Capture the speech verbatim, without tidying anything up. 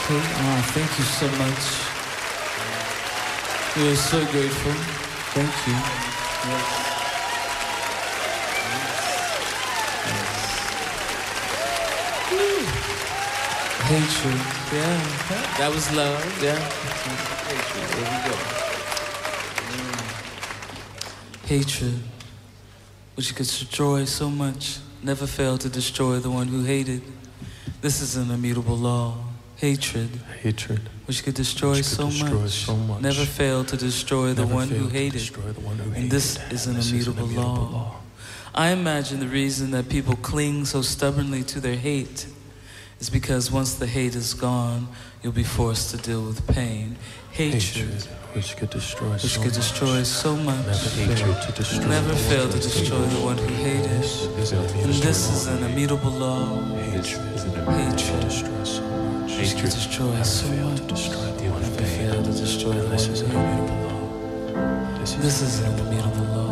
Okay. Oh, thank you so much. We are so grateful. Thank you. Yes. Yes. Hatred. Yeah. That was love. Yeah. Hatred. There we go. Mm. Hatred, which could destroy so much, never failed to destroy the one who hated. This is an immutable law. Hatred, hatred, which could destroy, which could so, destroy much, so much, never failed to destroy the one who hated. The one who and this hated. is an this immutable, is an immutable law. law. I imagine the reason that people cling so stubbornly to their hate is because once the hate is gone, you'll be forced to deal with pain. Hatred, hatred which could destroy, which so, could much, destroy so much, never failed to destroy, never failed to destroy the one who hated. And this is an immutable law. Hatred, hatred, destroy so much. Which could destroy so much, destroy the one who never failed to destroy the one who hated. This is an immutable law. This is an immutable law.